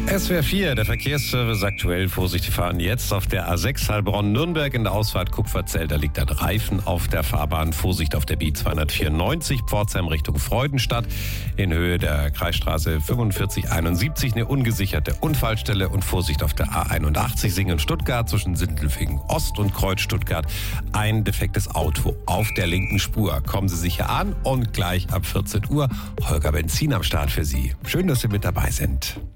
SWR 4, der Verkehrsservice aktuell. Vorsichtig fahren jetzt auf der A6 Heilbronn-Nürnberg in der Ausfahrt Kupferzell. Da liegt ein Reifen auf der Fahrbahn. Vorsicht auf der B294 Pforzheim Richtung Freudenstadt. In Höhe der Kreisstraße 4571 eine ungesicherte Unfallstelle. Und Vorsicht auf der A81 Singen-Stuttgart zwischen Sindelfingen Ost und Kreuz Stuttgart. Ein defektes Auto auf der linken Spur. Kommen Sie sicher an und gleich ab 14 Uhr Holger Benzin am Start für Sie. Schön, dass Sie mit dabei sind.